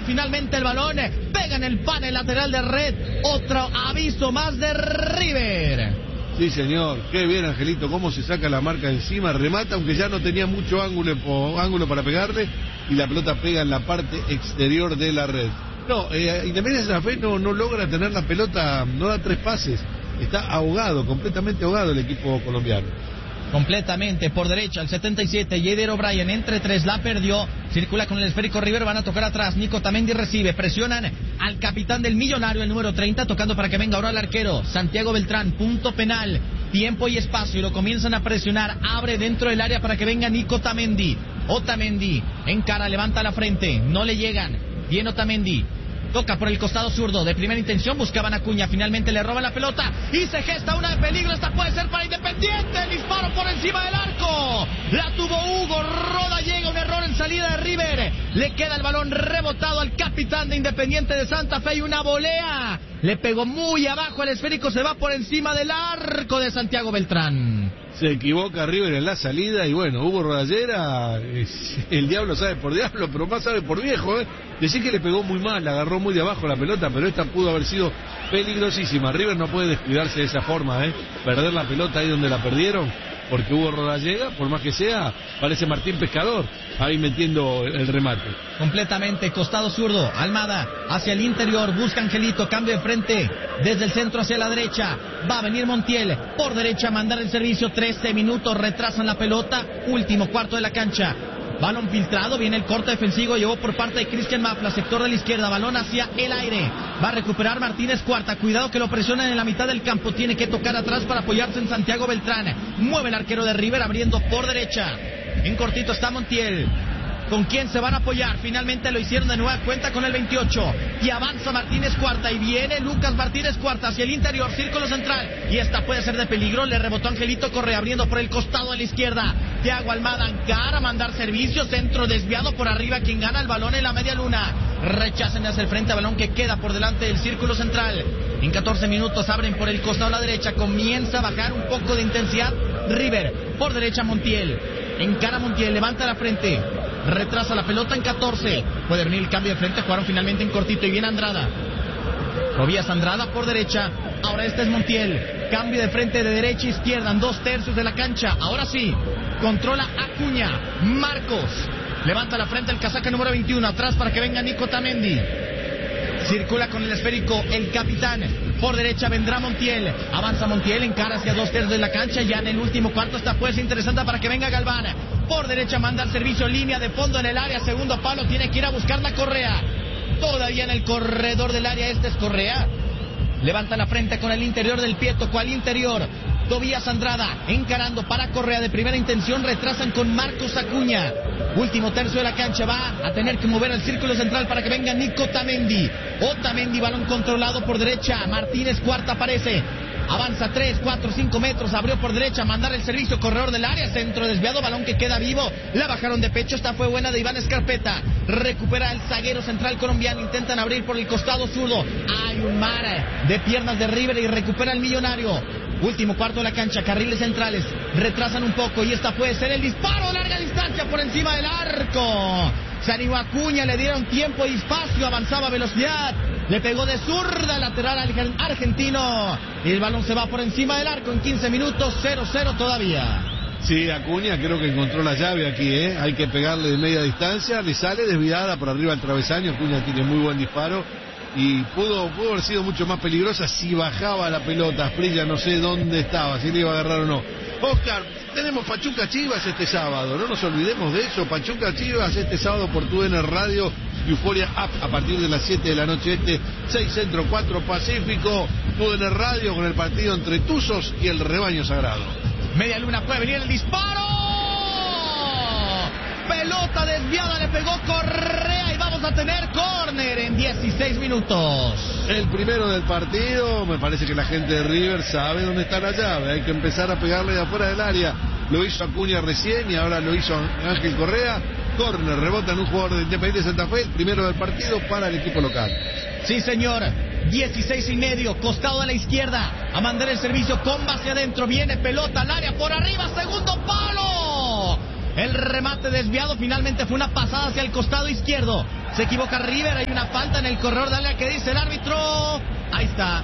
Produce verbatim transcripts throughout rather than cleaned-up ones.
finalmente el balón, pega en el panel lateral de red. Otro aviso más de River. Sí, señor, qué bien, Angelito, cómo se saca la marca encima, remata, aunque ya no tenía mucho ángulo, ángulo para pegarle, y la pelota pega en la parte exterior de la red. No, eh, Independiente Santa Fe no, no logra tener la pelota, no da tres pases, está ahogado, completamente ahogado el equipo colombiano. Completamente, por derecha, el setenta y siete, Jader O'Brien, entre tres, la perdió, circula con el esférico River, van a tocar atrás, Nico Tamendi recibe, presionan al capitán del Millonario, el número treinta, tocando para que venga ahora el arquero, Santiago Beltrán, punto penal, tiempo y espacio, lo comienzan a presionar, abre dentro del área para que venga Nico Tamendi, Otamendi, encara, levanta la frente, no le llegan, viene Otamendi, toca por el costado zurdo, de primera intención, buscaban a Acuña, finalmente le roba la pelota y se gesta una de peligro, esta puede ser para Independiente, el disparo por encima del arco, la tuvo Hugo, Roda, llega un error en salida de River, le queda el balón rebotado al capitán de Independiente de Santa Fe y una volea, le pegó muy abajo el esférico, se va por encima del arco de Santiago Beltrán. Se equivoca River en la salida y bueno, Hugo Rodallera, el diablo sabe por diablo, pero más sabe por viejo, ¿eh? Decir que le pegó muy mal, la agarró muy de abajo la pelota, pero esta pudo haber sido peligrosísima. River no puede descuidarse de esa forma, ¿eh? Perder la pelota ahí donde la perdieron, porque Hugo Rodallega, por más que sea, parece Martín Pescador, ahí metiendo el remate. Completamente, costado zurdo, Almada, hacia el interior, busca Angelito, cambio de frente, desde el centro hacia la derecha, va a venir Montiel, por derecha, mandar el servicio, trece minutos, retrasan la pelota, último cuarto de la cancha. Balón filtrado, viene el corte defensivo, llevó por parte de Cristian Mafla, sector de la izquierda, balón hacia el aire, va a recuperar Martínez Cuarta, cuidado que lo presionan en la mitad del campo, tiene que tocar atrás para apoyarse en Santiago Beltrán, mueve el arquero de River abriendo por derecha, en cortito está Montiel, ¿con quién se van a apoyar? Finalmente lo hicieron de nueva cuenta con el veintiocho, y avanza Martínez Cuarta, y viene Lucas Martínez Cuarta hacia el interior, círculo central, y esta puede ser de peligro, le rebotó Angelito Correa, abriendo por el costado de la izquierda, Thiago Almada encara, mandar servicio, centro desviado por arriba, quien gana el balón en la media luna, rechazan hacia el frente, balón que queda por delante del círculo central, en catorce minutos abren por el costado a la derecha, comienza a bajar un poco de intensidad River, por derecha Montiel, encara Montiel, levanta la frente, retrasa la pelota en catorce, puede venir el cambio de frente, jugaron finalmente en cortito y viene Andrada, Tobías Andrada por derecha, ahora este es Montiel, cambio de frente de derecha a izquierda en dos tercios de la cancha, ahora sí, controla Acuña, Marcos, levanta la frente el casaca número veintiuno, atrás para que venga Nico Tamendi, circula con el esférico el capitán, por derecha vendrá Montiel, avanza Montiel, encara hacia dos tercios de la cancha, ya en el último cuarto esta puede ser interesante para que venga Galván, por derecha manda el servicio, línea de fondo en el área, segundo palo, tiene que ir a buscar la Correa, todavía en el corredor del área, este es Correa, levanta la frente con el interior del pie, tocó al interior, Tobías Andrada, encarando para Correa de primera intención, retrasan con Marcos Acuña, último tercio de la cancha, va a tener que mover al círculo central para que venga Nico Tamendi, Otamendi, balón controlado por derecha, Martínez Cuarta aparece, avanza tres, cuatro, cinco metros, abrió por derecha, mandar el servicio, corredor del área, centro desviado, balón que queda vivo, la bajaron de pecho, esta fue buena de Iván Escarpeta, recupera el zaguero central colombiano, intentan abrir por el costado zurdo, hay un mar de piernas de River y recupera el Millonario, último cuarto de la cancha, carriles centrales, retrasan un poco y esta puede ser el disparo, larga distancia por encima del arco, se animó Acuña, le dieron tiempo y espacio, avanzaba a velocidad, le pegó de zurda lateral al argentino y el balón se va por encima del arco en quince minutos, cero cero todavía. Sí, Acuña creo que encontró la llave aquí, ¿eh? Hay que pegarle de media distancia, le sale desviada por arriba al travesaño, Acuña tiene muy buen disparo y pudo, pudo haber sido mucho más peligrosa si bajaba la pelota, Asprilla no sé dónde estaba, si le iba a agarrar o no. Oscar, tenemos Pachuca Chivas este sábado, no nos olvidemos de eso, Pachuca Chivas este sábado por tu N Radio y Euforia App a partir de las siete de la noche este, seis Centro, cuatro Pacífico, tu N Radio con el partido entre Tuzos y el Rebaño Sagrado. Media luna, puede venir el disparo, pelota desviada, le pegó Correa y vamos a tener córner en dieciséis minutos. El primero del partido, me parece que la gente de River sabe dónde está la llave, hay que empezar a pegarle de afuera del área, lo hizo Acuña recién y ahora lo hizo Ángel Correa, córner, rebota en un jugador de Independiente Santa Fe, el primero del partido para el equipo local. Sí señor, dieciséis y medio, costado a la izquierda, a mandar el servicio, comba hacia adentro, viene pelota al área, por arriba, segundo palo, El remate desviado, finalmente fue una pasada hacia el costado izquierdo. Se equivoca River, hay una falta en el corredor de área que dice el árbitro. Ahí está.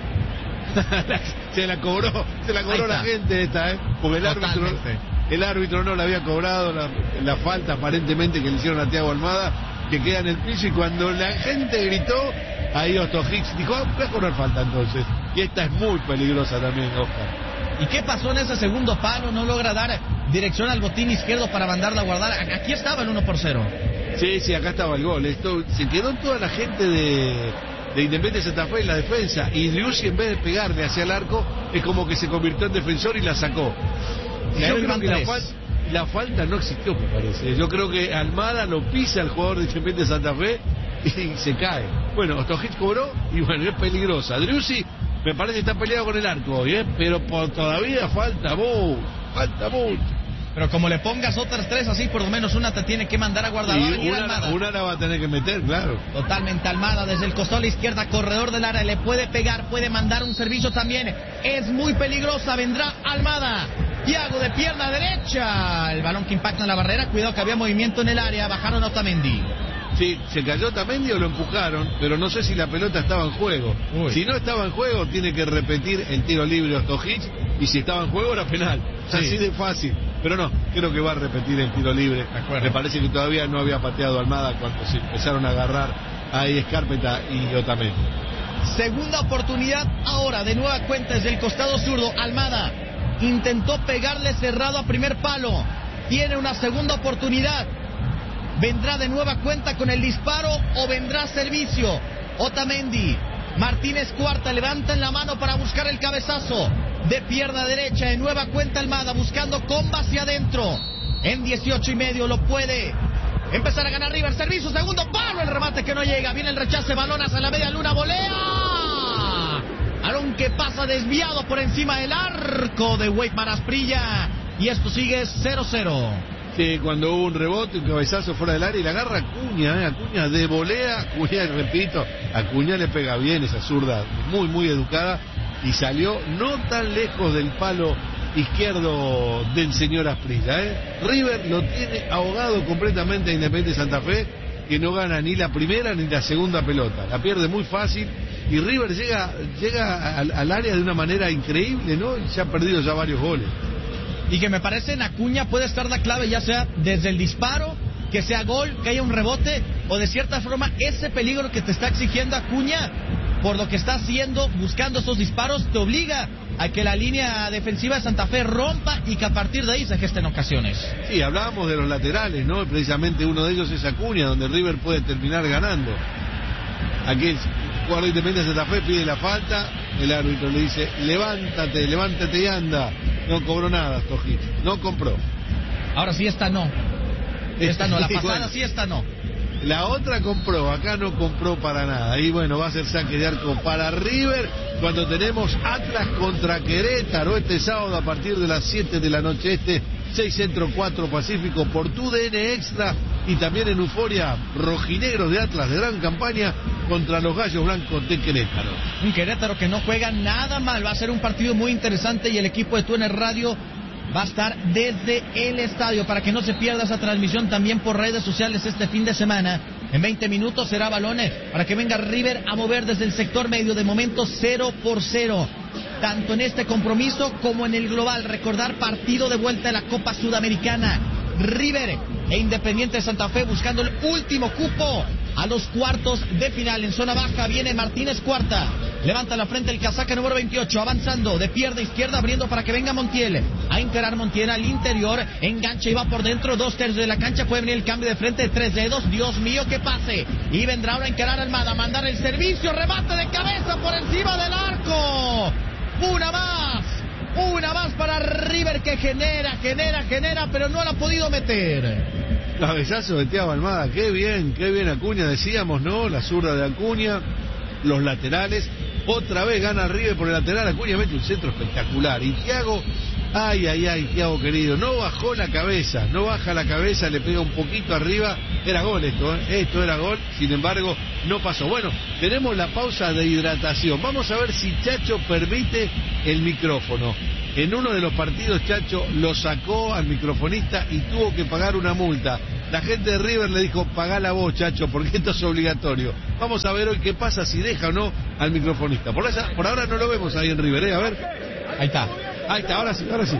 se la cobró, se la cobró la gente esta, ¿eh? Porque el árbitro, el árbitro no le había cobrado la, la falta aparentemente que le hicieron a Thiago Almada, que queda en el piso, y cuando la gente gritó, ahí Ostojic dijo, ah, voy a cobrar falta entonces. Y esta es muy peligrosa también, Oscar. ¿Y qué pasó en ese segundo palo? No logra dar dirección al botín izquierdo para mandarla a guardar. Aquí estaba el uno por cero. Sí, sí, acá estaba el gol. Esto, se quedó toda la gente de, de Independiente Santa Fe en la defensa. Y Driussi, en vez de pegarle hacia el arco, es como que se convirtió en defensor y la sacó. Y yo creo que la, fal, la falta no existió, me parece. Yo creo que Almada lo pisa el jugador de Independiente Santa Fe y se cae. Bueno, Ostojic cobró y bueno, es peligrosa. Driussi me parece que está peleado con el arco hoy, ¿eh? Pero por, todavía falta mucho, falta mucho. Pero como le pongas otras tres así, por lo menos una te tiene que mandar a guardar. Y una, una la va a tener que meter, claro. Totalmente. Almada desde el costado a la izquierda, corredor del área, le puede pegar, puede mandar un servicio también. Es muy peligrosa, vendrá Almada. Thiago de pierna derecha. El balón que impacta en la barrera, cuidado que había movimiento en el área, bajaron a Otamendi. Sí, se cayó Otamendi o lo empujaron, pero no sé si la pelota estaba en juego. Uy. Si no estaba en juego, tiene que repetir el tiro libre Ostojic, y si estaba en juego era penal. Sí. Así de fácil. Pero no, creo que va a repetir el tiro libre. Me parece que todavía no había pateado Almada cuando se empezaron a agarrar ahí Escárpeta y Otamendi. Segunda oportunidad ahora, de nueva cuenta desde el costado zurdo. Almada intentó pegarle cerrado a primer palo. Tiene una segunda oportunidad. ¿Vendrá de nueva cuenta con el disparo o vendrá servicio? Otamendi, Martínez Cuarta levantan la mano para buscar el cabezazo. De pierna derecha, de nueva cuenta Almada buscando comba hacia adentro. En dieciocho y medio lo puede empezar a ganar River. Servicio, segundo palo, el remate que no llega. Viene el rechace, balón hacia la media luna, volea. Balón que pasa desviado por encima del arco de Weidman Asprilla. Y esto sigue cero cero. Sí, cuando hubo un rebote, un cabezazo fuera del área y la agarra Acuña, ¿eh? Acuña de volea, Acuña, repito, Acuña le pega bien esa zurda, muy, muy educada, y salió no tan lejos del palo izquierdo del señor Asprilla, ¿eh? River lo tiene ahogado completamente a Independiente Santa Fe, que no gana ni la primera ni la segunda pelota, la pierde muy fácil, y River llega, llega al, al área de una manera increíble, ¿no? Y se ha perdido ya varios goles. Y que me parece en Acuña puede estar la clave, ya sea desde el disparo, que sea gol, que haya un rebote, o de cierta forma ese peligro que te está exigiendo Acuña, por lo que está haciendo, buscando esos disparos, te obliga a que la línea defensiva de Santa Fe rompa y que a partir de ahí se gesten ocasiones. Sí, hablábamos de los laterales, ¿no? Precisamente uno de ellos es Acuña, donde River puede terminar ganando. Aquí el jugador de Independiente Santa Fe pide la falta, el árbitro le dice, levántate, levántate y anda. No cobró nada, Ostojic, no compró. Ahora sí, esta no. Esta no, la pasada bueno, sí, esta no. La otra compró, acá no compró para nada. Y bueno, va a ser saque de arco para River cuando tenemos Atlas contra Querétaro este sábado a partir de las siete de la noche. Este seis Centro cuatro Pacífico por tu D N Extra, y también en Euforia, rojinegros de Atlas de gran campaña contra los Gallos Blancos de Querétaro. Un Querétaro que no juega nada mal, va a ser un partido muy interesante, y el equipo de Túnel Radio va a estar desde el estadio para que no se pierda esa transmisión también por redes sociales este fin de semana. En veinte minutos será balones para que venga River a mover desde el sector medio. De momento cero por cero, tanto en este compromiso como en el global. Recordar, partido de vuelta de la Copa Sudamericana. River e Independiente de Santa Fe buscando el último cupo a los cuartos de final. En zona baja viene Martínez Cuarta, levanta la frente el casaca número veintiocho, avanzando de pierna izquierda, abriendo para que venga Montiel a encarar. Montiel al interior, engancha y va por dentro, dos tercios de la cancha, puede venir el cambio de frente de tres dedos, Dios mío que pase, y vendrá ahora a encarar Almada, mandar el servicio, remate de cabeza por encima del arco, una más. Una más para River que genera, genera, genera, pero no la ha podido meter. Cabezazo de Thiago Almada, qué bien, qué bien Acuña, decíamos, ¿no? La zurda de Acuña, los laterales, otra vez gana River por el lateral, Acuña mete un centro espectacular, y Thiago, ay, ay, ay, Thiago querido, no bajó la cabeza, no baja la cabeza, le pega un poquito arriba, era gol esto, ¿eh? Esto era gol, sin embargo, no pasó. Bueno, tenemos la pausa de hidratación, vamos a ver si Chacho permite el micrófono. en uno de los partidos, Chacho, lo sacó al microfonista y tuvo que pagar una multa. La gente de River le dijo, pagá la voz, Chacho, porque esto es obligatorio. Vamos a ver hoy qué pasa, si deja o no al microfonista. Por, esa, por ahora no lo vemos ahí en River, ¿eh? A ver. Ahí está. Ahí está, ahora sí, ahora sí.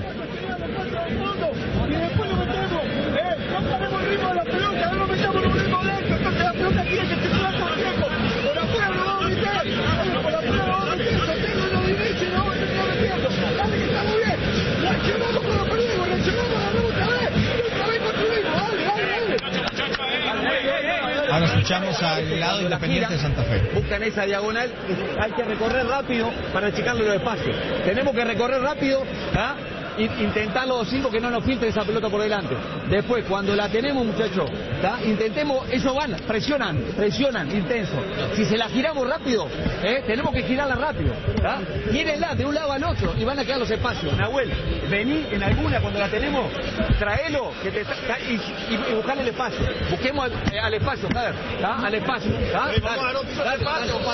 Ahora escuchamos al lado Independiente de Santa Fe. Buscan esa diagonal, hay que recorrer rápido para achicarle los espacios. Tenemos que recorrer rápido, ¿ah? Intentar los cinco que no nos filtre esa pelota por delante. Después, cuando la tenemos, muchachos, ¿tá? Intentemos, ellos van, presionan, presionan, intenso. Si se la giramos rápido, ¿eh? Tenemos que girarla rápido, ¿tá? Tírenla de un lado al otro y van a quedar los espacios. Nahuel, vení en alguna cuando la tenemos, traelo que te, y, y, y buscarle el espacio. Busquemos al, eh, al espacio, Jader, ¿tá? Al espacio, ¿tá? Dale, dale,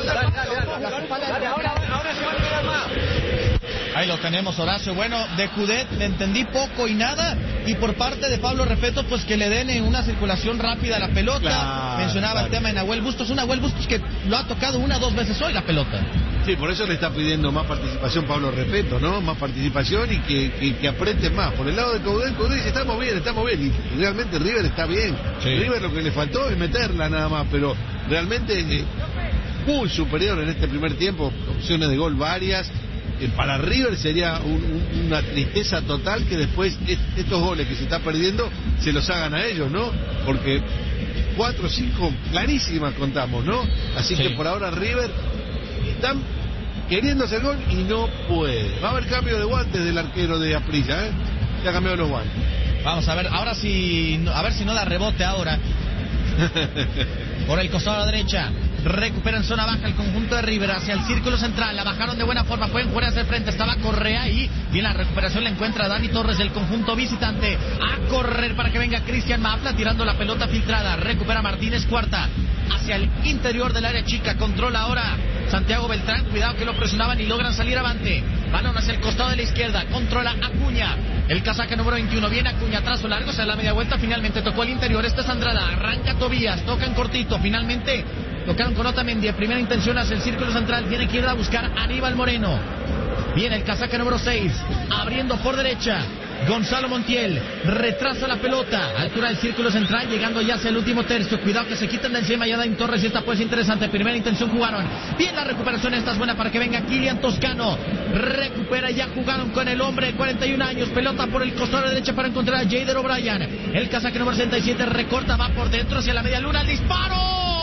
dale, ahora, ahora se van a quedar más. Ahí lo tenemos, Horacio. Bueno, de Judet le entendí poco y nada. Y por parte de Pablo Repeto, pues que le den una circulación rápida a la pelota. Claro, Mencionaba claro. el tema de Nahuel Bustos. Un Nahuel Bustos que lo ha tocado una o dos veces hoy la pelota. Sí, por eso le está pidiendo más participación Pablo Repeto, ¿no? Más participación y que, que, que apriete más. Por el lado de Coudet, Coudet dice, estamos bien, estamos bien. Y realmente River está bien. Sí. River lo que le faltó es meterla nada más, pero realmente eh, muy superior en este primer tiempo. Opciones de gol varias. Eh, para River sería un, un, una tristeza total que después est estos goles que se está perdiendo se los hagan a ellos, ¿no? Porque cuatro o cinco clarísimas contamos, ¿no? Así sí. que por ahora River están queriendo hacer gol y no puede. Va a haber cambio de guantes del arquero de Aprilla, ¿eh? Ya ha cambiado los guantes. Vamos a ver, ahora sí, a ver si no da rebote ahora. Por el costado a la derecha. Recupera en zona baja el conjunto de River hacia el círculo central. La bajaron de buena forma. Pueden jugar hacia el frente. Estaba Correa ahí. Y en la recuperación la encuentra Dani Torres del conjunto visitante. A correr para que venga Cristian Mafla tirando la pelota filtrada. Recupera Martínez Cuarta hacia el interior del área chica. Controla ahora Santiago Beltrán. Cuidado que lo presionaban y logran salir avante. Balón hacia el costado de la izquierda. Controla Acuña. El casaca número veintiuno. Viene Acuña. Trazo largo. Se da la media vuelta. Finalmente tocó al interior. Este es Andrada. Arranca Tobías. Toca en cortito. Finalmente tocaron con Otamendi, de primera intención hacia el círculo central. Viene que ir a buscar a Aníbal Moreno. Viene el casaca número seis, abriendo por derecha. Gonzalo Montiel retrasa la pelota, altura del círculo central, llegando ya hacia el último tercio. Cuidado que se quiten de encima ya Dani Torres y esta puede ser interesante. Primera intención jugaron. Bien la recuperación, esta es buena para que venga Kilian Toscano. Recupera, ya jugaron con el hombre de cuarenta y un años. Pelota por el costado de derecha para encontrar a Jader O'Brien. El casaca número sesenta y siete recorta, va por dentro hacia la media luna. ¡El disparo!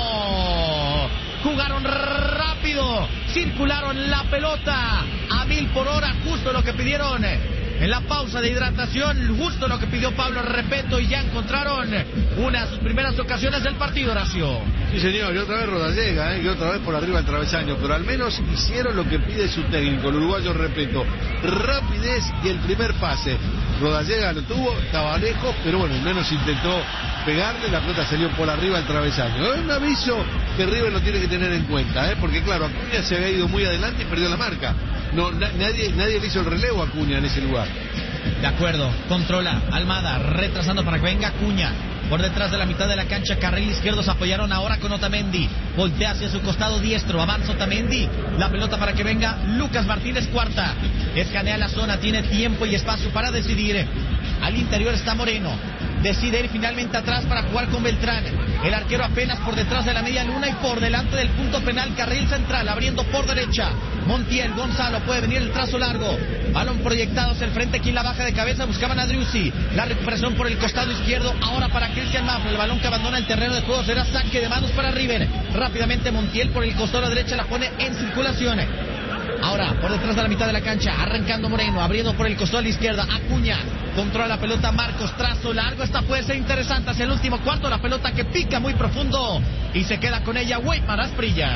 Jugaron rápido, circularon la pelota a mil por hora, justo lo que pidieron en la pausa de hidratación, justo lo que pidió Pablo Repeto, y ya encontraron una de sus primeras ocasiones del partido, Horacio. Sí, señor, y otra vez Rodallega, ¿eh? y otra vez por arriba del travesaño, pero al menos hicieron lo que pide su técnico, el uruguayo Repeto, rapidez y el primer pase. Rodallega lo tuvo, estaba lejos, pero bueno, al menos intentó pegarle, la pelota salió por arriba del travesaño. Es un aviso que River lo tiene que tener en cuenta, ¿eh? porque claro, Acuña se había ido muy adelante y perdió la marca. No, na nadie, nadie le hizo el relevo a Acuña en ese lugar. De acuerdo, controla Almada, retrasando para que venga Acuña. Por detrás de la mitad de la cancha, carril izquierdo, se apoyaron ahora con Otamendi. Voltea hacia su costado diestro, avanza Otamendi. La pelota para que venga Lucas Martínez Cuarta. Escanea la zona, tiene tiempo y espacio para decidir. Al interior está Moreno. Decide ir finalmente atrás para jugar con Beltrán. El arquero apenas por detrás de la media luna y por delante del punto penal, carril central, abriendo por derecha. Montiel, Gonzalo, puede venir el trazo largo. Balón proyectado hacia el frente, quien la baja de cabeza, buscaban a Driussi. La recuperación por el costado izquierdo, ahora para Cristian Mafla. El balón que abandona el terreno de juego será saque de manos para River. Rápidamente Montiel por el costado de la derecha la pone en circulación. Ahora, por detrás de la mitad de la cancha, arrancando Moreno, abriendo por el costado a la izquierda, Acuña, controla la pelota Marcos, trazo largo, esta puede ser interesante hacia el último cuarto, la pelota que pica muy profundo, y se queda con ella Weimar Asprilla.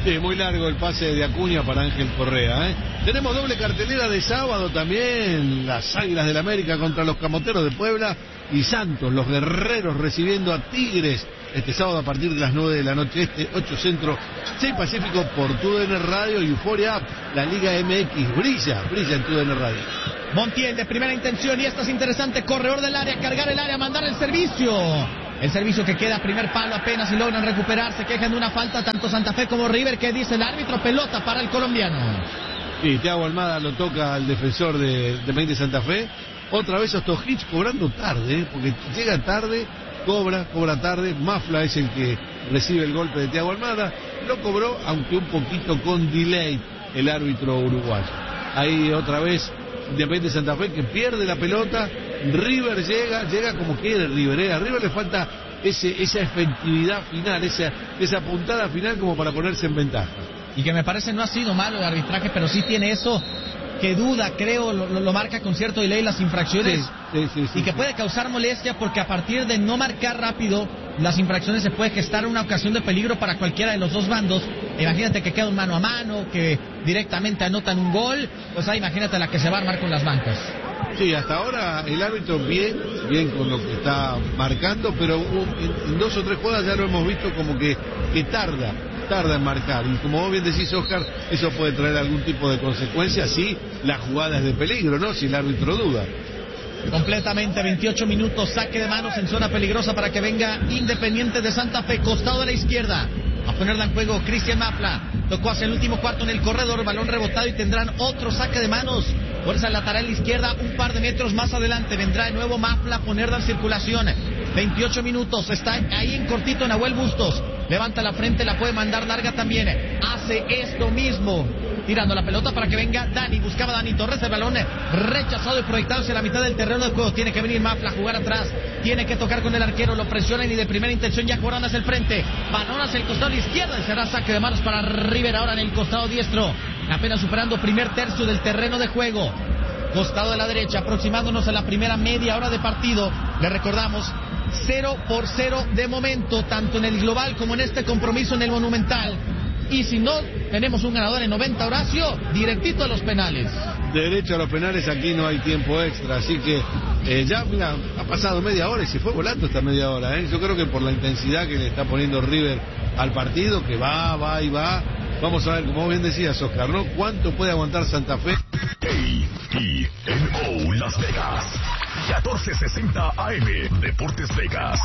Sí, muy largo el pase de Acuña para Ángel Correa, ¿eh? Tenemos doble cartelera de sábado también, las Águilas del América contra los Camoteros de Puebla y Santos, los Guerreros recibiendo a Tigres este sábado a partir de las nueve de la noche este, ocho Centro, seis Pacífico por T U D N Radio y Euforia App. La Liga M X brilla, brilla en T U D N Radio. Montiel de primera intención y esta es interesante, corredor del área, cargar el área, mandar el servicio. El servicio que queda a primer palo apenas y logran recuperarse, quejan de una falta tanto Santa Fe como River, que dice el árbitro, pelota para el colombiano. Sí, Thiago Almada lo toca al defensor de Independiente Santa Fe. Otra vez Ostojic cobrando tarde, ¿eh? Porque llega tarde, cobra, cobra tarde. Mafla es el que recibe el golpe de Thiago Almada. Lo cobró, aunque un poquito con delay, el árbitro uruguayo. Ahí otra vez Independiente Santa Fe que pierde la pelota. River llega, llega como quiere River, ¿eh? A River le falta ese, esa efectividad final, esa, esa puntada final como para ponerse en ventaja. Y que me parece no ha sido malo el arbitraje, pero sí tiene eso que duda, creo, lo, lo marca con cierto delay las infracciones. Sí, sí, sí, sí, y que sí. puede causar molestia porque a partir de no marcar rápido las infracciones se puede gestar una ocasión de peligro para cualquiera de los dos bandos. Imagínate que queda un mano a mano, que directamente anotan un gol, pues ahí imagínate la que se va a armar con las bancas. Sí, hasta ahora el árbitro bien, bien con lo que está marcando, pero en, en dos o tres jugadas ya lo hemos visto como que, que tarda, tarda en marcar. Y como vos bien decís, Oscar, eso puede traer algún tipo de consecuencia si la jugada es de peligro, ¿no? Si el árbitro duda. Completamente, veintiocho minutos, saque de manos en zona peligrosa para que venga Independiente de Santa Fe, costado a la izquierda. A ponerla en juego Cristian Mafla, tocó hacia el último cuarto en el corredor, balón rebotado y tendrán otro saque de manos. Fuerza lateral izquierda, un par de metros más adelante vendrá de nuevo Mafla a ponerla en circulación. veintiocho minutos, está ahí en cortito Nahuel Bustos, levanta la frente, la puede mandar larga también, hace esto mismo, tirando la pelota para que venga Dani, buscaba Dani Torres, el balón rechazado y proyectado hacia la mitad del terreno de juego, tiene que venir Mafla a jugar atrás, tiene que tocar con el arquero, lo presionan y de primera intención ya jugaron hacia el frente, balón hacia el costado izquierdo y será saque de manos para River ahora en el costado diestro, apenas superando primer tercio del terreno de juego. Costado de la derecha, aproximándonos a la primera media hora de partido. Le recordamos, cero por cero de momento, tanto en el global como en este compromiso en el Monumental. Y si no tenemos un ganador en noventa, Horacio, directito a los penales. Derecho a los penales, aquí no hay tiempo extra, así que eh, ya, mira, ha pasado media hora y se fue volando esta media hora, ¿eh? Yo creo que por la intensidad que le está poniendo River al partido, que va, va y va. Vamos a ver, como bien decías, Oscar, ¿no? ¿Cuánto puede aguantar Santa Fe? A T N O Las Vegas, catorce sesenta A M, Deportes Vegas.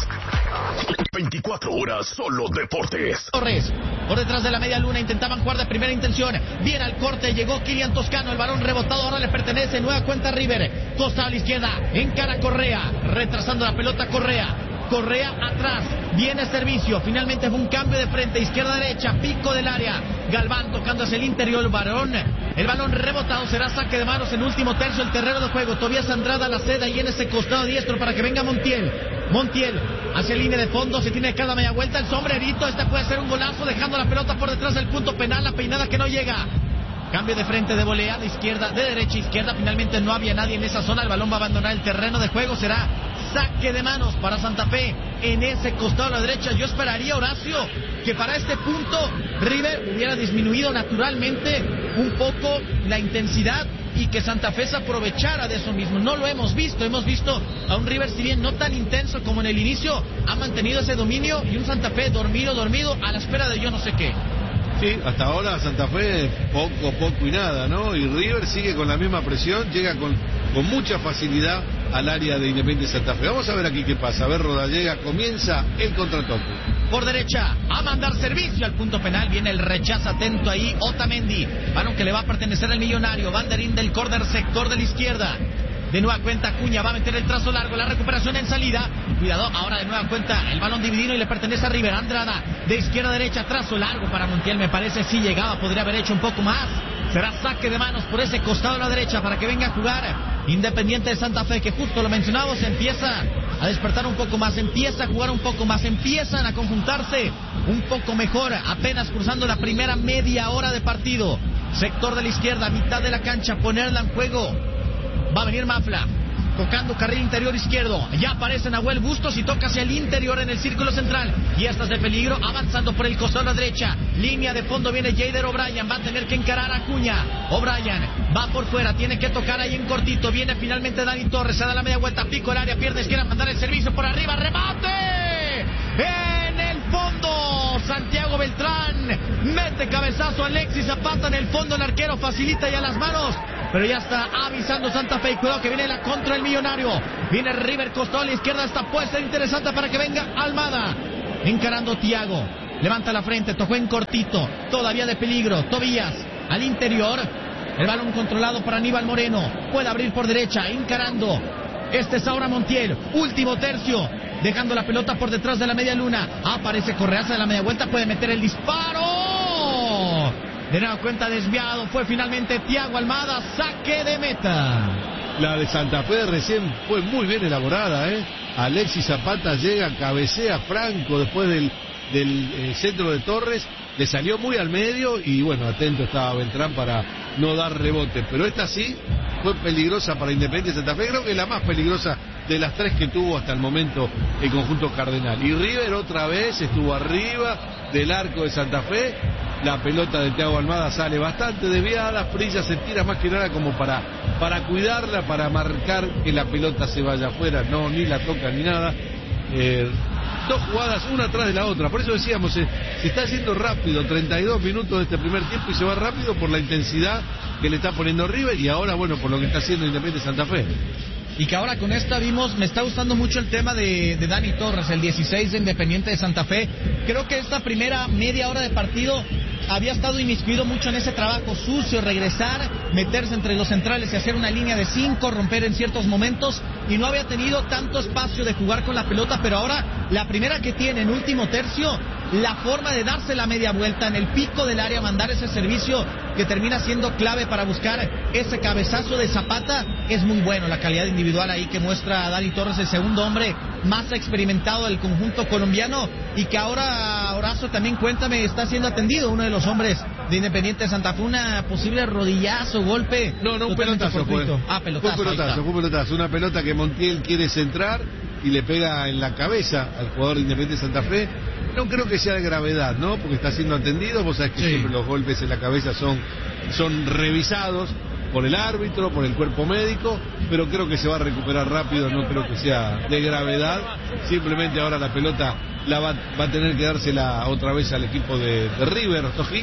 veinticuatro horas solo deportes. Torres, por detrás de la media luna, intentaban jugar de primera intención. Bien al corte, llegó Kilian Toscano, el balón rebotado, ahora le pertenece, nueva cuenta River. Costa a la izquierda, encara Correa, retrasando la pelota Correa. Correa atrás, viene servicio, finalmente fue un cambio de frente, izquierda-derecha, pico del área, Galván tocando hacia el interior, el balón, el balón rebotado, será saque de manos en último tercio del terreno de juego, Tobías Andrada la ceda y en ese costado diestro para que venga Montiel, Montiel hacia línea de fondo, se tiene cada media vuelta, el sombrerito, este puede ser un golazo, dejando la pelota por detrás del punto penal, la peinada que no llega. Cambio de frente de volea, de izquierda, de derecha a izquierda, finalmente no había nadie en esa zona, el balón va a abandonar el terreno de juego, será saque de manos para Santa Fe en ese costado a la derecha. Yo esperaría, Horacio, que para este punto River hubiera disminuido naturalmente un poco la intensidad y que Santa Fe se aprovechara de eso mismo. No lo hemos visto, hemos visto a un River, si bien no tan intenso como en el inicio, ha mantenido ese dominio y un Santa Fe dormido, dormido a la espera de yo no sé qué. Sí, hasta ahora Santa Fe poco, poco y nada, ¿no? Y River sigue con la misma presión, llega con, con mucha facilidad al área de Independiente Santa Fe. Vamos a ver aquí qué pasa. A ver, Rodallega, comienza el contratoque. Por derecha, a mandar servicio al punto penal, viene el rechazo atento ahí, Otamendi, balón que le va a pertenecer al millonario, banderín del córner, sector de la izquierda. De nueva cuenta Acuña va a meter el trazo largo, la recuperación en salida, cuidado, ahora de nueva cuenta el balón dividido y le pertenece a River. Andrada, de izquierda a derecha, trazo largo para Montiel, me parece si llegaba, podría haber hecho un poco más. Será saque de manos por ese costado a la derecha para que venga a jugar Independiente de Santa Fe, que justo lo mencionábamos, empieza a despertar un poco más, empieza a jugar un poco más, empiezan a conjuntarse un poco mejor, apenas cruzando la primera media hora de partido. Sector de la izquierda, mitad de la cancha, ponerla en juego. Va a venir Mafla, tocando carril interior izquierdo. Ya aparece Nahuel Bustos y toca hacia el interior en el círculo central. Y esta es de peligro, avanzando por el costado a la derecha. Línea de fondo viene Jader O'Brien, va a tener que encarar a Acuña. O'Brien va por fuera, tiene que tocar ahí en cortito. Viene finalmente Dani Torres, se da la media vuelta, pico el área, pierde izquierda, mandar el servicio por arriba, remate. En el fondo, Santiago Beltrán mete cabezazo a Alexis Zapata en el fondo, el arquero facilita ya las manos. Pero ya está avisando Santa Fe. Cuidado que viene la contra el Millonario. Viene River, costado a la izquierda. Esta puede ser interesante para que venga Almada. Encarando Thiago. Levanta la frente. Tocó en cortito. Todavía de peligro. Tobías al interior. El balón controlado para Aníbal Moreno. Puede abrir por derecha. Encarando. Este es ahora Montiel. Último tercio. Dejando la pelota por detrás de la media luna. Aparece Correaza de la media vuelta. Puede meter el disparo. De nueva cuenta desviado, fue finalmente Thiago Almada, saque de meta. La de Santa Fe recién fue muy bien elaborada, ¿eh? Alexis Zapata llega, cabecea Franco después del, del eh, centro de Torres, le salió muy al medio y bueno, atento estaba Beltrán para no dar rebote. Pero esta sí fue peligrosa para Independiente Santa Fe, creo que es la más peligrosa de las tres que tuvo hasta el momento el conjunto cardenal. Y River otra vez estuvo arriba del arco de Santa Fe. La pelota de Thiago Almada sale bastante desviada, Frilla se tira más que nada como para, para cuidarla, para marcar que la pelota se vaya afuera, no, ni la toca ni nada. Eh, dos jugadas, una atrás de la otra, por eso decíamos, se, se está haciendo rápido, treinta y dos minutos de este primer tiempo y se va rápido por la intensidad que le está poniendo River y ahora, bueno, por lo que está haciendo Independiente Santa Fe. Y que ahora con esta vimos, me está gustando mucho el tema de, de Dani Torres, el dieciséis de Independiente de Santa Fe. Creo que esta primera media hora de partido había estado inmiscuido mucho en ese trabajo sucio, regresar, meterse entre los centrales y hacer una línea de cinco, romper en ciertos momentos, y no había tenido tanto espacio de jugar con la pelota, pero ahora la primera que tiene en último tercio, la forma de darse la media vuelta en el pico del área, mandar ese servicio que termina siendo clave para buscar ese cabezazo de Zapata, es muy bueno. La calidad individual ahí que muestra Dani Torres, el segundo hombre más experimentado del conjunto colombiano, y que ahora Horacio también, cuéntame, está siendo atendido uno de los hombres de Independiente de Santa Fe, una posible rodillazo, golpe. No, no, un pelotazo fue. Ah, pelotazo. Fue pelotazo, fue pelotazo, una pelota que Montiel quiere centrar y le pega en la cabeza al jugador de Independiente de Santa Fe. No creo que sea de gravedad, ¿no? Porque está siendo atendido, vos sabés que sí, siempre los golpes en la cabeza son, son revisados por el árbitro, por el cuerpo médico, pero creo que se va a recuperar rápido, no creo que sea de gravedad, simplemente ahora la pelota la va, va a tener que dársela otra vez al equipo de, de River, Stojic.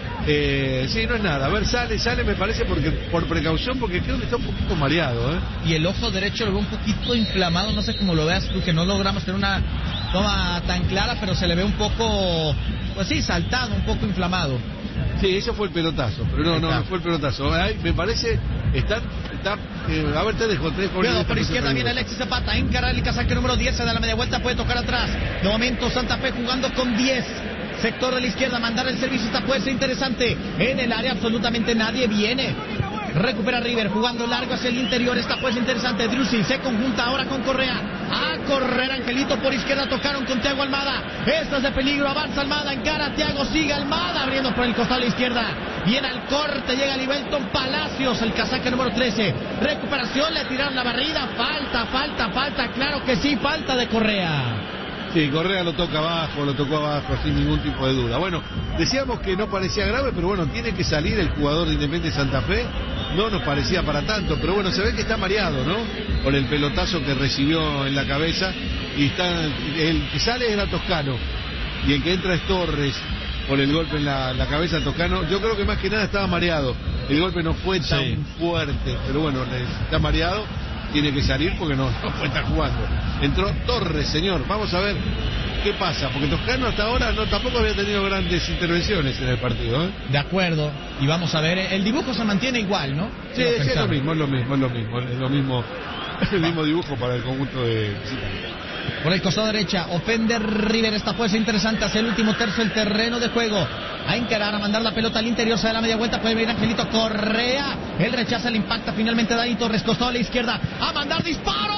Eh, sí, no es nada, a ver, sale, sale me parece porque por precaución, porque creo que está un poquito mareado, ¿eh? Y el ojo derecho lo veo un poquito inflamado, no sé cómo lo veas tú, que no logramos tener una toma tan clara, pero se le ve un poco, pues sí, saltado, un poco inflamado. Sí, eso fue el pelotazo, pero no, no, no fue el pelotazo. Ay, me parece, están, está, eh, a ver, te dejo, te dejo. Cuidado, por izquierda viene Alexis Zapata, encara el casaque número diez, se da la media vuelta, puede tocar atrás. De momento Santa Fe jugando con diez. Sector de la izquierda, mandar el servicio, esta puede ser interesante. En el área absolutamente nadie viene. Recupera River, jugando largo hacia el interior, esta puede ser interesante. Driussi se conjunta ahora con Correa. A correr Angelito por izquierda, tocaron con Thiago Almada. Esta es de peligro, avanza Almada, encara a Thiago, sigue Almada, abriendo por el costado de la izquierda. Viene al corte, llega Libelton Palacios, el casaca número trece. Recuperación, le tiraron la barrida, falta, falta, falta, claro que sí, falta de Correa. Sí, Correa lo toca abajo, lo tocó abajo sin ningún tipo de duda. Bueno, decíamos que no parecía grave, pero bueno, tiene que salir el jugador de Independiente Santa Fe. No nos parecía para tanto, pero bueno, se ve que está mareado, ¿no? Por el pelotazo que recibió en la cabeza. Y está, el que sale es la Toscano. Y el que entra es Torres por el golpe en la, la cabeza de Toscano. Yo creo que más que nada estaba mareado. El golpe no fue tan sí. fuerte, pero bueno, está mareado. Tiene que salir porque no, no puede estar jugando. Entró Torres, señor. Vamos a ver qué pasa, porque Toscano hasta ahora no tampoco había tenido grandes intervenciones en el partido, ¿eh? De acuerdo. Y vamos a ver, el dibujo se mantiene igual, ¿no? Sí, sí, es lo mismo, es lo mismo, es lo mismo, es lo mismo, el mismo dibujo para el conjunto de visitantes. Por el costado derecha, ofende River, esta puede ser interesante hacia el último tercio del terreno de juego. A encarar, a mandar la pelota al interior, se da la media vuelta, puede venir Angelito Correa. Él rechaza, le impacta finalmente Dani Torres, costado a la izquierda, a mandar disparo.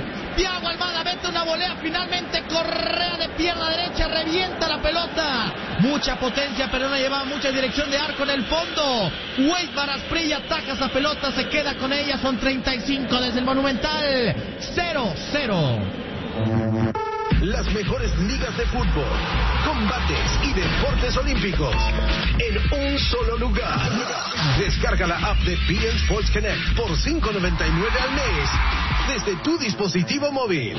Thiago Almada mete una volea, finalmente Correa de pierna derecha, revienta la pelota. mucha potencia, pero no llevaba mucha dirección de arco en el fondo. Wade Barasprilla ataca esa pelota, se queda con ella, son treinta y cinco desde el Monumental, cero cero. Las mejores ligas de fútbol, combates y deportes olímpicos en un solo lugar. Descarga la app de B N Sports Connect por cinco noventa y nueve al mes desde tu dispositivo móvil.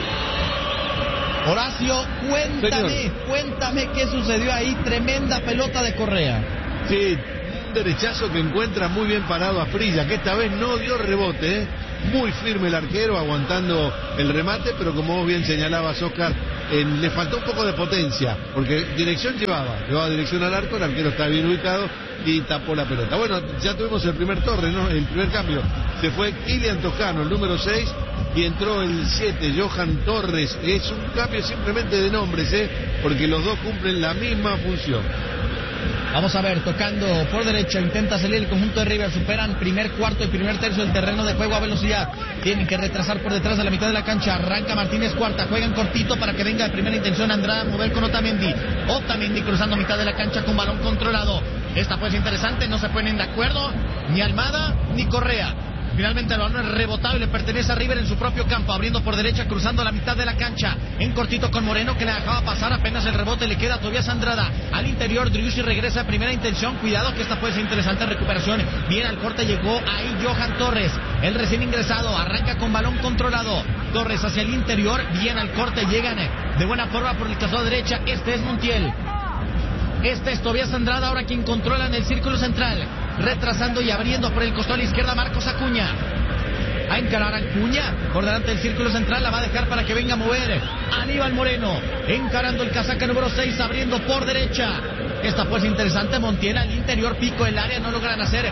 Horacio, cuéntame, Señor. cuéntame qué sucedió ahí. Tremenda pelota de Correa. Sí, un derechazo que encuentra muy bien parado a Frilla, que esta vez no dio rebote, ¿eh? Muy firme el arquero, aguantando el remate, pero como vos bien señalabas, Oscar, eh, le faltó un poco de potencia, porque dirección llevaba, llevaba dirección al arco, el arquero está bien ubicado y tapó la pelota. Bueno, ya tuvimos el primer torre, ¿no? El primer cambio. Se fue Kilian Toscano, el número seis, y entró el siete, Johan Torres. Es un cambio simplemente de nombres, ¿eh? Porque los dos cumplen la misma función. Vamos a ver, tocando por derecha, intenta salir el conjunto de River, superan primer cuarto y primer tercio del terreno de juego a velocidad, tienen que retrasar por detrás de la mitad de la cancha, arranca Martínez Cuarta, juegan cortito para que venga de primera intención Andrada a mover con Otamendi, Otamendi cruzando mitad de la cancha con balón controlado, esta pues interesante, no se ponen de acuerdo, ni Almada ni Correa. Finalmente el balón es rebotado y le pertenece a River en su propio campo, abriendo por derecha, cruzando la mitad de la cancha, en cortito con Moreno que le dejaba pasar, apenas el rebote le queda a Tobias Andrada, al interior Driussi regresa a primera intención, cuidado que esta puede ser interesante recuperación, bien al corte llegó ahí Johan Torres, el recién ingresado, arranca con balón controlado, Torres hacia el interior, bien al corte, llegan de buena forma por el costado derecha, este es Montiel. Este es Tobias Andrada, ahora quien controla en el círculo central, retrasando y abriendo por el costado a la izquierda Marcos Acuña. A encarar a Acuña por delante del círculo central, la va a dejar para que venga a mover Aníbal Moreno, encarando el casaca número seis, abriendo por derecha. Esta pues interesante, Montiel al interior, pico el área, no logran hacer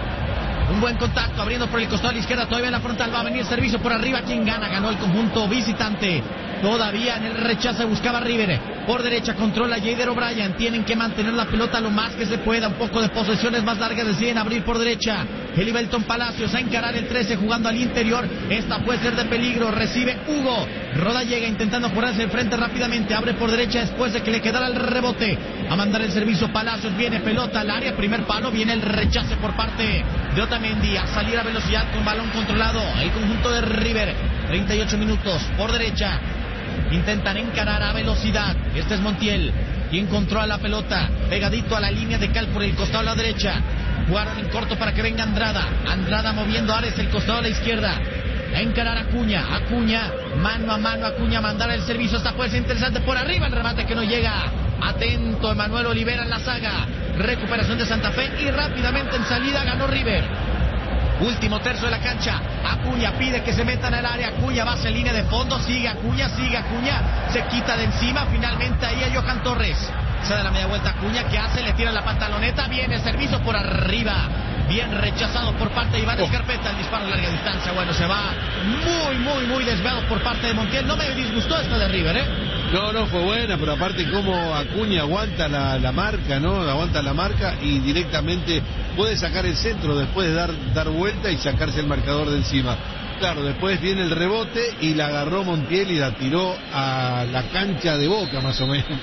un buen contacto, abriendo por el costado a la izquierda, todavía en la frontal, va a venir servicio por arriba, quien gana, ganó el conjunto visitante. Todavía en el rechazo buscaba River, por derecha controla Jader O'Brien, tienen que mantener la pelota lo más que se pueda, un poco de posesiones más largas, deciden abrir por derecha, Helibelton Palacios a encarar el trece jugando al interior, esta puede ser de peligro, recibe Hugo, Roda llega intentando ponerse enfrente rápidamente, abre por derecha después de que le quedara el rebote, a mandar el servicio Palacios, viene pelota al área, primer palo, viene el rechace por parte de Otamendi, a salir a velocidad con balón controlado, el conjunto de River, treinta y ocho minutos, por derecha, intentan encarar a velocidad, este es Montiel, quien controla la pelota, pegadito a la línea de cal por el costado a la derecha, jugaron en corto para que venga Andrada, Andrada moviendo Ares el costado a la izquierda, a encarar a Acuña, Acuña, mano a mano, Acuña a mandar el servicio, esta puede ser interesante, por arriba el remate que no llega, atento Emanuel Olivera en la saga, recuperación de Santa Fe y rápidamente en salida ganó River. Último tercio de la cancha, Acuña pide que se metan al área, Acuña va hacia línea de fondo, sigue Acuña, sigue Acuña, se quita de encima, finalmente ahí a Johan Torres, se da la media vuelta Acuña, que hace? Le tira la pantaloneta, viene el servicio por arriba, bien rechazado por parte de Iván oh. Escarpeta, el disparo a larga distancia, bueno, se va muy, muy, muy desviado por parte de Montiel, no me disgustó esto de River, ¿eh? No, no, fue buena, pero aparte como Acuña aguanta la, la marca, ¿no? Aguanta la marca y directamente puede sacar el centro después de dar, dar vuelta y sacarse el marcador de encima. Claro, después viene el rebote y la agarró Montiel y la tiró a la cancha de Boca, más o menos.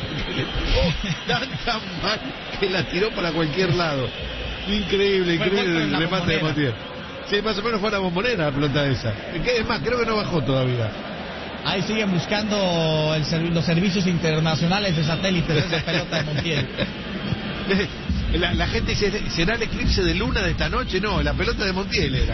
Tan, tan mal que la tiró para cualquier lado. Increíble, increíble el remate de Montiel. Sí, más o menos fue la bombonera la pelota esa. Es más, creo que no bajó todavía. Ahí siguen buscando el serv- los servicios internacionales de satélites de esa pelota de Montiel. La, la gente dice, ¿será el eclipse de luna de esta noche? No, la pelota de Montiel era.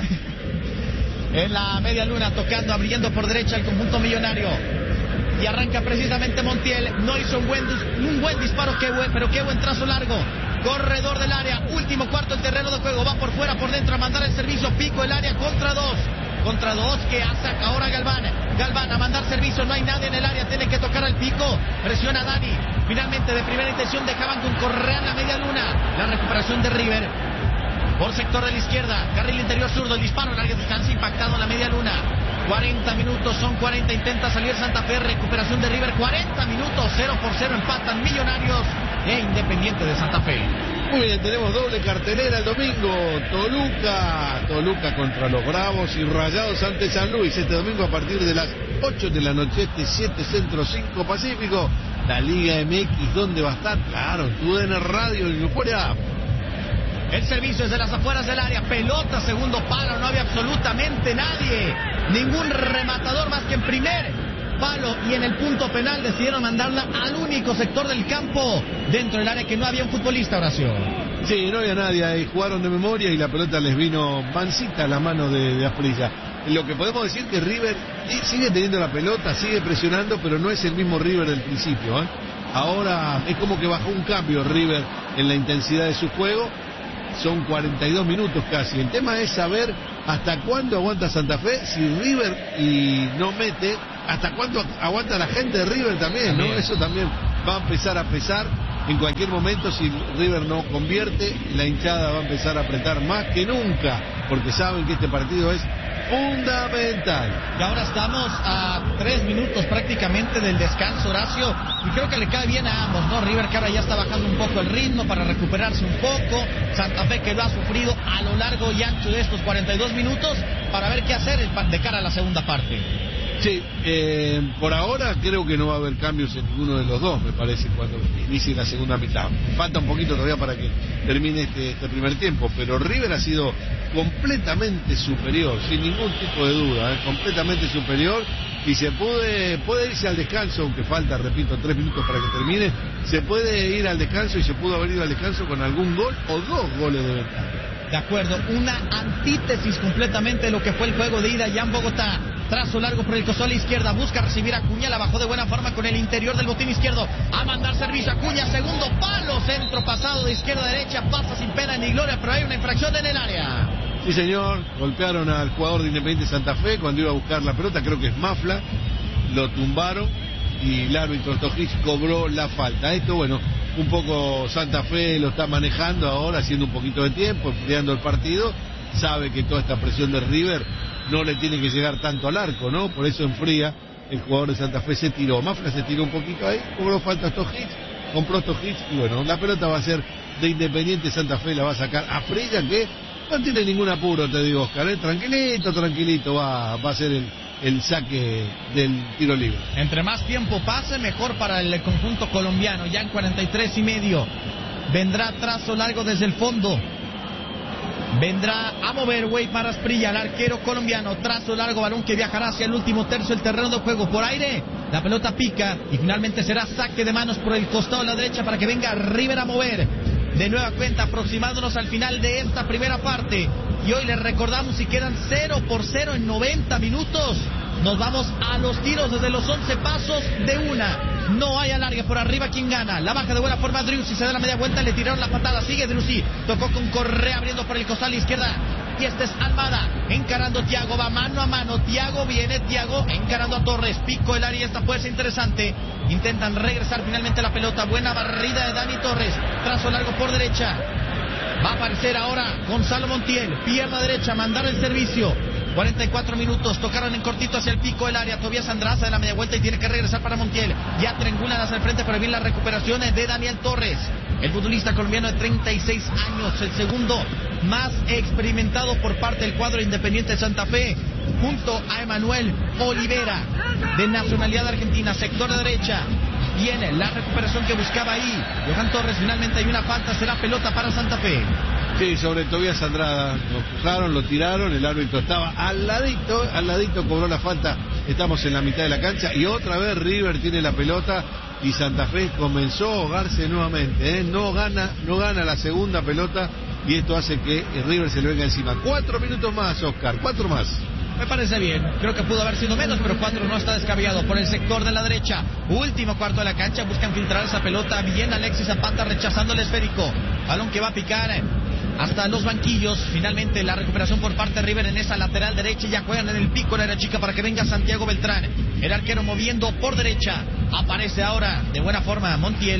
En la media luna, tocando, abriendo por derecha el conjunto millonario. Y arranca precisamente Montiel. No hizo un buen, un buen disparo, qué buen, pero qué buen trazo largo. Corredor del área, último cuarto el terreno de juego. Va por fuera, por dentro a mandar el servicio. Pico el área contra dos. Contra dos que hace ahora Galván. Galván a mandar servicio, no hay nadie en el área, tiene que tocar al pico. Presiona a Dani. Finalmente de primera intención dejaban con Correa en la media luna. La recuperación de River. Por sector de la izquierda, carril interior zurdo, el disparo a larga distancia impactado en la media luna. cuarenta minutos, son cuarenta, intenta salir Santa Fe, recuperación de River, cuarenta minutos, cero por cero empatan Millonarios e Independiente de Santa Fe. Muy bien, tenemos doble cartelera el domingo. Toluca, Toluca contra los Bravos y Rayados ante San Luis. Este domingo a partir de las ocho de la noche, este siete Centro, cinco Pacífico. La Liga M X, ¿dónde va a estar? Claro, en tu D N Radio y Euforia. El servicio es de las afueras del área, pelota, segundo palo, no había absolutamente nadie, ningún rematador más que en primer palo, y en el punto penal decidieron mandarla al único sector del campo dentro del área que no había un futbolista, Horacio. Sí, no había nadie ahí, jugaron de memoria y la pelota les vino mansita a la mano de, de Asprilla. Lo que podemos decir que River sigue teniendo la pelota, sigue presionando, pero no es el mismo River del principio, ¿eh? Ahora es como que bajó un cambio River en la intensidad de su juego. Son cuarenta y dos minutos casi. El tema es saber hasta cuándo aguanta Santa Fe. Si River y no mete, hasta cuándo aguanta la gente de River también, también, ¿no? Eso también va a empezar a pesar. En cualquier momento, si River no convierte, la hinchada va a empezar a apretar más que nunca, porque saben que este partido es fundamental. Y ahora estamos a tres minutos prácticamente del descanso, Horacio, y creo que le cae bien a ambos, ¿no? River, que ahora ya está bajando un poco el ritmo para recuperarse un poco. Santa Fe, que lo ha sufrido a lo largo y ancho de estos cuarenta y dos minutos, para ver qué hacer de cara a la segunda parte. Sí, eh, por ahora creo que no va a haber cambios en ninguno de los dos, me parece, cuando inicie la segunda mitad. Falta un poquito todavía para que termine este, este primer tiempo, pero River ha sido completamente superior, sin ningún tipo de duda, ¿eh? completamente superior, y se puede, puede irse al descanso, aunque falta, repito, tres minutos para que termine, se puede ir al descanso y se pudo haber ido al descanso con algún gol o dos goles de ventaja. De acuerdo, una antítesis completamente de lo que fue el juego de ida ya en Bogotá. Trazo largo por el costado a la izquierda, busca recibir a Acuña, la bajó de buena forma con el interior del botín izquierdo, a mandar servicio a Acuña, segundo palo, centro pasado de izquierda a derecha, pasa sin pena ni gloria, pero hay una infracción en el área. Sí, señor, golpearon al jugador de Independiente Santa Fe cuando iba a buscar la pelota, creo que es Mafla, lo tumbaron y el árbitro Tojic cobró la falta. Esto, bueno, un poco Santa Fe lo está manejando ahora, haciendo un poquito de tiempo, enfriando el partido, sabe que toda esta presión de River no le tiene que llegar tanto al arco, ¿no? Por eso enfría, el jugador de Santa Fe se tiró, Mafla se tiró un poquito ahí, cobró falta Tojic, compró Tojic y bueno, la pelota va a ser de Independiente Santa Fe, la va a sacar a Freya, que no tiene ningún apuro, te digo, Oscar, ¿eh? tranquilito, tranquilito, va, va a ser el, el saque del tiro libre. Entre más tiempo pase, mejor para el conjunto colombiano, ya en cuarenta y tres y medio, vendrá trazo largo desde el fondo. Vendrá a mover Weimar Asprilla, el arquero colombiano, trazo largo, balón que viajará hacia el último tercio del terreno de juego, por aire, la pelota pica y finalmente será saque de manos por el costado de la derecha para que venga River a mover. De nueva cuenta, aproximándonos al final de esta primera parte, y hoy les recordamos, si quedan cero por cero en noventa minutos, nos vamos a los tiros desde los once pasos de una. No hay alargue, por arriba quien gana. La baja de buena forma Driussi, se da la media vuelta, le tiraron la patada, sigue Driussi, tocó con Correa abriendo por el costal izquierda. Y este es Almada, encarando Thiago, va mano a mano, Thiago viene, Thiago encarando a Torres, pico el área y esta puede ser interesante. Intentan regresar finalmente la pelota, buena barrida de Dani Torres, trazo largo por derecha. Va a aparecer ahora Gonzalo Montiel, pierna derecha, mandar el servicio. cuarenta y cuatro minutos, tocaron en cortito hacia el pico del área, Tobias Andraza de la media vuelta y tiene que regresar para Montiel. Ya triangulan hacia el frente, pero bien las recuperaciones de Daniel Torres, el futbolista colombiano de treinta y seis años, el segundo más experimentado por parte del cuadro Independiente de Santa Fe, junto a Emanuel Olivera, de nacionalidad argentina, sector de derecha. Viene la recuperación que buscaba ahí Johan Torres, finalmente hay una falta, será pelota para Santa Fe. Sí, sobre Tobias Andrada, lo empujaron, lo tiraron, el árbitro estaba al ladito, al ladito cobró la falta, estamos en la mitad de la cancha y otra vez River tiene la pelota y Santa Fe comenzó a ahogarse nuevamente, ¿eh? no gana, no gana la segunda pelota y esto hace que River se le venga encima. Cuatro minutos más, Oscar, cuatro más. Me parece bien, creo que pudo haber sido menos, pero cuatro no está descabellado. Por el sector de la derecha, último cuarto de la cancha, buscan filtrar esa pelota, bien Alexis Zapata rechazando el esférico, balón que va a picar hasta los banquillos. Finalmente la recuperación por parte de River en esa lateral derecha, ya juegan en el pico de la chica para que venga Santiago Beltrán, el arquero moviendo por derecha. Aparece ahora de buena forma Montiel,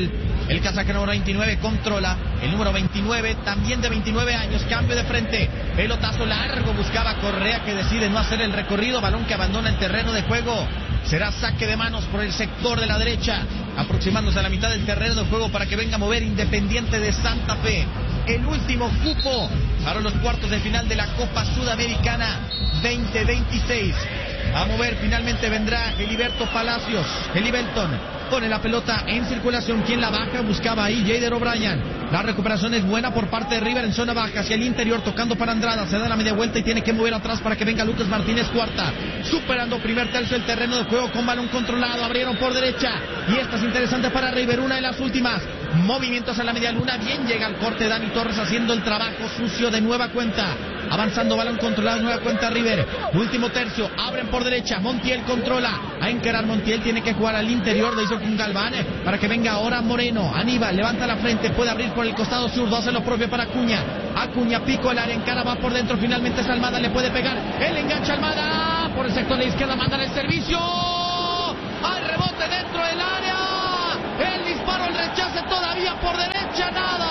El casaca número veintinueve controla. El número veintinueve, también de veintinueve años, cambio de frente. Pelotazo largo, buscaba Correa, que decide no hacer el recorrido. Balón que abandona el terreno de juego. Será saque de manos por el sector de la derecha, aproximándose a la mitad del terreno de juego para que venga a mover Independiente de Santa Fe. El último cupo para los cuartos de final de la Copa Sudamericana veinte veintiséis. A mover finalmente vendrá Heliberto Palacios. Helibelton pone la pelota en circulación. ¿Quién la baja? Buscaba ahí Jader O'Brien. La recuperación es buena por parte de River en zona baja, hacia el interior, tocando para Andrada. Se da la media vuelta y tiene que mover atrás para que venga Lucas Martínez Cuarta. Superando primer tercio del terreno de juego con balón controlado. Abrieron por derecha. Y esta es interesante para River, una de las últimas. Movimientos a la media luna. Bien llega el corte Dani Torres haciendo el trabajo sucio de nueva cuenta. Avanzando, balón controlado, nueva cuenta River. Último tercio, abren por derecha. Montiel controla. A encarar Montiel, tiene que jugar al interior. Lo hizo con Galván para que venga ahora Moreno. Aníbal levanta la frente, puede abrir por el costado zurdo, hace lo propio para Acuña. Acuña pico el área, encara, va por dentro. Finalmente es Almada, le puede pegar. Él engancha Almada. Por el sector de izquierda mandan el servicio. Al rebote dentro del área. El disparo, el rechace todavía por derecha,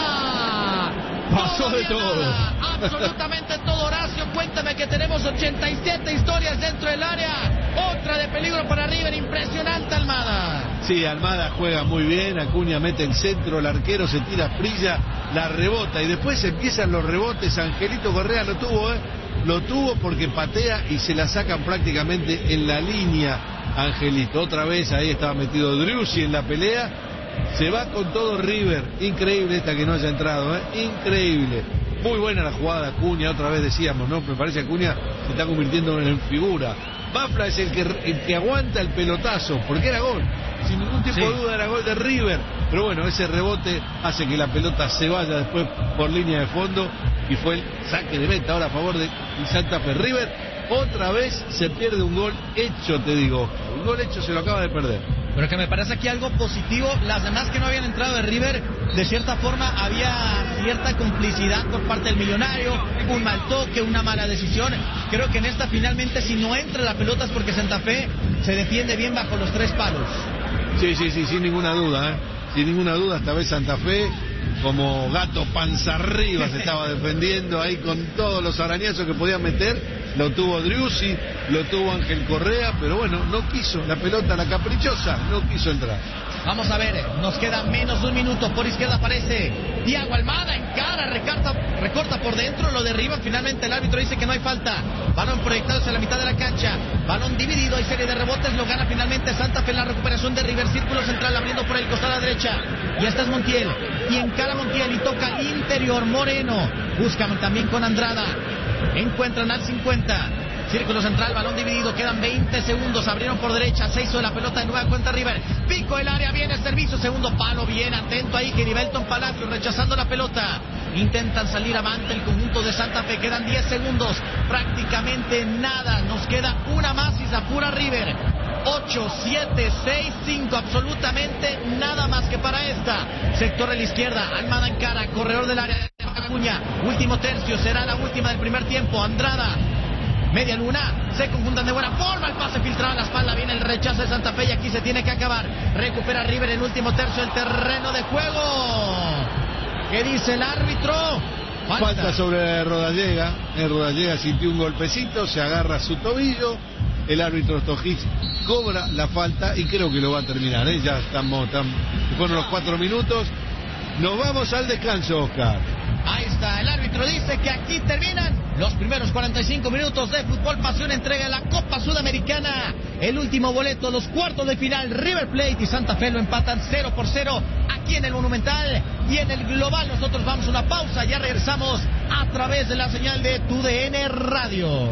nada. Pasó de todo. Nada. Absolutamente todo, Horacio. Cuéntame que tenemos ochenta y siete historias dentro del área. Otra de peligro para River, impresionante Almada. Sí, Almada juega muy bien, Acuña mete el centro, el arquero se tira frilla, la rebota y después empiezan los rebotes. Angelito Correa lo tuvo, ¿eh? Lo tuvo porque patea y se la sacan prácticamente en la línea. Angelito, otra vez ahí estaba metido Driussi en la pelea. Se va con todo River. Increíble esta que no haya entrado, ¿eh? Increíble. Muy buena la jugada de Acuña, otra vez decíamos, ¿no? Me parece que Acuña se está convirtiendo en figura. Bafla es el que, el que aguanta el pelotazo, porque era gol. Sin ningún tipo sí. de duda era gol de River. Pero bueno, ese rebote hace que la pelota se vaya después por línea de fondo. Y fue el saque de meta ahora a favor de Santa Fe. River otra vez se pierde un gol hecho, te digo. Un gol hecho se lo acaba de perder. Pero que me parece aquí algo positivo. Las demás que no habían entrado de River, de cierta forma había cierta complicidad por parte del Millonario, un mal toque, una mala decisión. Creo que en esta finalmente si no entra la pelota es porque Santa Fe se defiende bien bajo los tres palos. Sí, sí, sí, sin ninguna duda, ¿eh? Sin ninguna duda, esta vez Santa Fe como gato panza arriba se estaba defendiendo ahí con todos los arañazos que podía meter. Lo tuvo Driussi, lo tuvo Ángel Correa, pero bueno, no quiso la pelota, la caprichosa, no quiso entrar. Vamos a ver, nos queda menos de un minuto. Por izquierda aparece Thiago Almada, encara, recorta, recorta por dentro, lo derriba. Finalmente el árbitro dice que no hay falta. Balón proyectado hacia la mitad de la cancha. Balón dividido, hay serie de rebotes, lo gana finalmente Santa Fe en la recuperación de River. Círculo central abriendo por el costado a la derecha. Y esta es Montiel. Y encara Montiel y toca interior Moreno. Buscan también con Andrada. Encuentran al cincuenta. Círculo central, balón dividido, quedan veinte segundos, abrieron por derecha, se hizo de la pelota de nueva cuenta River, pico el área, viene el servicio, segundo palo, bien atento ahí, Heliberto Palacios rechazando la pelota, intentan salir avante el conjunto de Santa Fe, quedan diez segundos, prácticamente nada, nos queda una más y se apura River, ocho, siete, seis, cinco, absolutamente nada más que para esta, sector de la izquierda, Almada en cara, corredor del área, Acuña, último tercio, será la última del primer tiempo, Andrada, media luna, se conjuntan de buena forma, el pase filtrado a la espalda, viene el rechazo de Santa Fe y aquí se tiene que acabar. Recupera River en último tercio del terreno de juego. ¿Qué dice el árbitro? Falta, Falta sobre Rodallega, el Rodallega sintió un golpecito, se agarra su tobillo, el árbitro Stojic cobra la falta y creo que lo va a terminar, ¿eh? Ya estamos, estamos, fueron los cuatro minutos, nos vamos al descanso, Oscar. Ahí está, el árbitro dice que aquí terminan los primeros cuarenta y cinco minutos de Fútbol Pasión, entrega la Copa Sudamericana, el último boleto, los cuartos de final, River Plate y Santa Fe lo empatan cero por cero aquí en el Monumental y en el Global. Nosotros vamos a una pausa, ya regresamos a través de la señal de Tu D N Radio.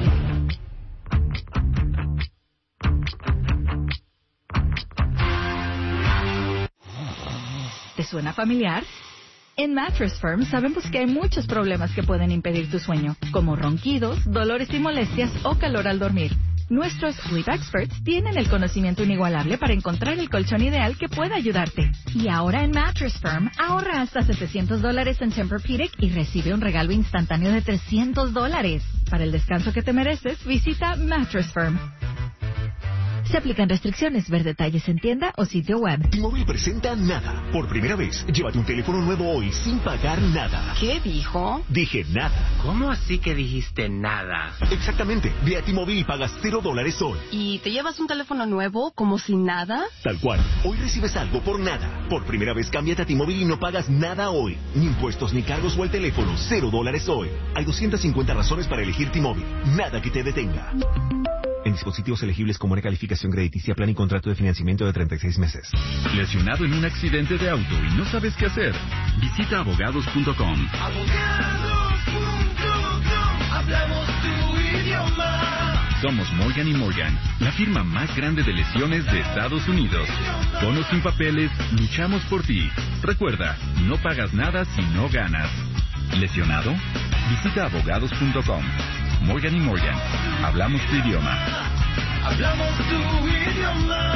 ¿Te suena familiar? En Mattress Firm sabemos que hay muchos problemas que pueden impedir tu sueño, como ronquidos, dolores y molestias o calor al dormir. Nuestros Sleep Experts tienen el conocimiento inigualable para encontrar el colchón ideal que pueda ayudarte. Y ahora en Mattress Firm, ahorra hasta setecientos dólares en Tempur-Pedic y recibe un regalo instantáneo de trescientos dólares. Para el descanso que te mereces, visita Mattress Firm. Se aplican restricciones. Ver detalles en tienda o sitio web. T-Mobile presenta Nada. Por primera vez, llévate un teléfono nuevo hoy sin pagar nada. ¿Qué dijo? Dije nada. ¿Cómo así que dijiste nada? Exactamente. Ve a T-Mobile y pagas cero dólares hoy. ¿Y te llevas un teléfono nuevo como sin nada? Tal cual. Hoy recibes algo por nada. Por primera vez, cámbiate a T-Mobile y no pagas nada hoy. Ni impuestos, ni cargos o el teléfono. Cero dólares hoy. Hay doscientas cincuenta razones para elegir T-Mobile. Nada que te detenga. En dispositivos elegibles con buena calificación crediticia, plan y contrato de financiamiento de treinta y seis meses. ¿Lesionado en un accidente de auto y no sabes qué hacer? Visita abogados punto com. Abogados punto com. Hablamos tu idioma. Somos Morgan y Morgan, la firma más grande de lesiones de Estados Unidos. Con o sin papeles, luchamos por ti. Recuerda, no pagas nada si no ganas. ¿Lesionado? Visita abogados punto com. Morgan y Morgan, hablamos tu idioma. Hablamos tu idioma.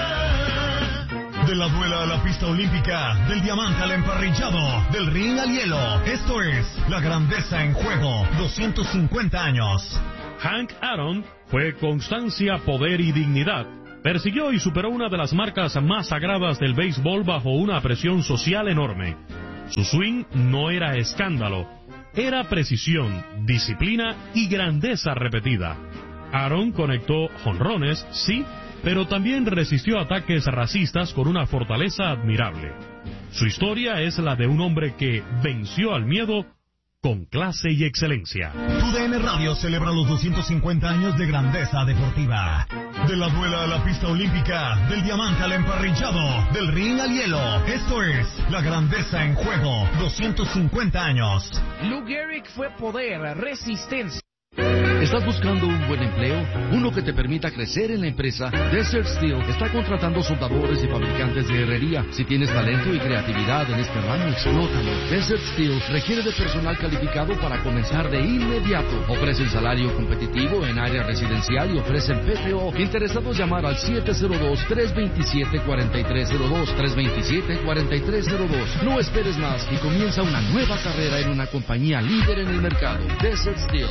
De la duela a la pista olímpica, del diamante al emparrillado, del ring al hielo. Esto es La Grandeza en Juego, doscientos cincuenta años. Hank Aaron fue constancia, poder y dignidad. Persiguió y superó una de las marcas más sagradas del béisbol bajo una presión social enorme. Su swing no era escándalo. Era precisión, disciplina y grandeza repetida. Aaron conectó jonrones, sí, pero también resistió ataques racistas con una fortaleza admirable. Su historia es la de un hombre que venció al miedo con clase y excelencia. Tu D N Radio celebra los doscientos cincuenta años de grandeza deportiva. De la duela a la pista olímpica, del diamante al emparrillado, del ring al hielo. Esto es La Grandeza en Juego, doscientos cincuenta años. Lou Gehrig fue poder, resistencia. ¿Estás buscando un buen empleo? Uno que te permita crecer en la empresa. Desert Steel está contratando soldadores y fabricantes de herrería. Si tienes talento y creatividad en este ramo, explótalo. Desert Steel requiere de personal calificado para comenzar de inmediato. Ofrecen salario competitivo en área residencial y ofrecen P T O. Interesados, llamar al siete cero dos, tres dos siete, cuatro tres cero dos, tres dos siete, cuatro tres cero dos. No esperes más y comienza una nueva carrera en una compañía líder en el mercado. Desert Steel.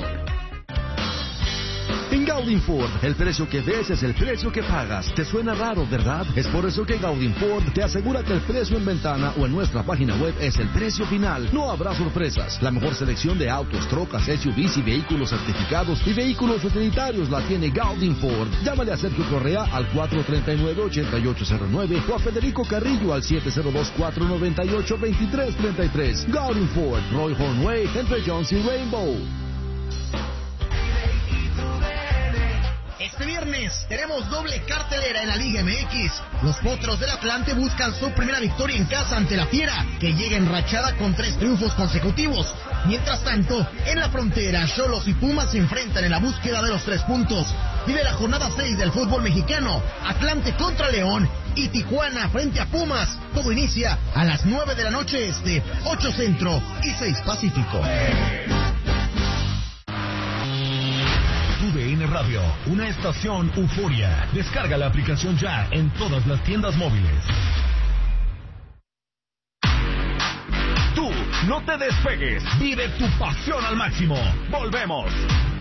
En Gaudin Ford, el precio que ves es el precio que pagas. ¿Te suena raro, verdad? Es por eso que Gaudin Ford te asegura que el precio en ventana o en nuestra página web es el precio final. No habrá sorpresas. La mejor selección de autos, trocas, S U Vs y vehículos certificados y vehículos utilitarios la tiene Gaudin Ford. Llámale a Sergio Correa al cuatro tres nueve, ocho ocho cero nueve o a Federico Carrillo al siete cero dos, cuatro nueve ocho, dos tres tres tres. Gaudin Ford, Roy Hornway, entre Jones y Rainbow. Este viernes tenemos doble cartelera en la Liga M X. Los Potros del Atlante buscan su primera victoria en casa ante la Fiera, que llega enrachada con tres triunfos consecutivos. Mientras tanto, en la frontera, Xolos y Pumas se enfrentan en la búsqueda de los tres puntos. Vive la jornada seis del fútbol mexicano, Atlante contra León y Tijuana frente a Pumas. Todo inicia a las nueve de la noche este, ocho centro y seis pacífico. Tu D N Radio, una estación Euforia. Descarga la aplicación ya en todas las tiendas móviles. Tú, no te despegues. Vive tu pasión al máximo. Volvemos.